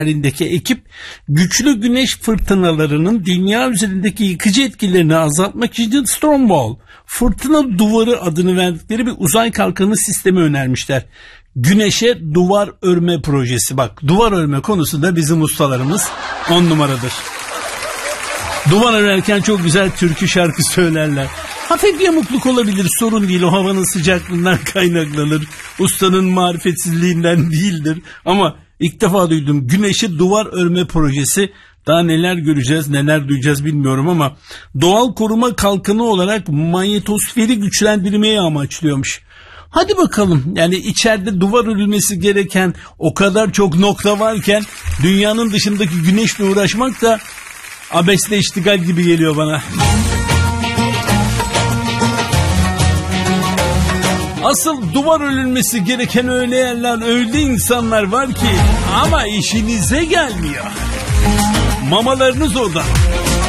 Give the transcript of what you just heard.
halindeki ekip güçlü güneş fırtınalarının dünya üzerindeki yıkıcı etkilerini azaltmak için Stonewall fırtına duvarı adını verdikleri bir uzay kalkanı sistemi önermişler. Güneşe duvar örme projesi. Bak, duvar örme konusunda bizim ustalarımız 10 numaradır. Duvar örerken çok güzel türkü şarkı söylerler. Hafif yamukluk olabilir, sorun değil, o havanın sıcaklığından kaynaklanır. Ustanın marifetsizliğinden değildir. Ama ilk defa duydum güneşe duvar örme projesi. Daha neler göreceğiz, neler duyacağız bilmiyorum ama doğal koruma kalkanı olarak manyetosferi güçlendirmeyi amaçlıyormuş. Hadi bakalım, yani içeride duvar örülmesi gereken o kadar çok nokta varken dünyanın dışındaki güneşle uğraşmak da abesle iştigal gibi geliyor bana. Asıl duvar örülmesi gereken öyle yerler, öyle insanlar var ki ama işinize gelmiyor. Mamalarınız orada.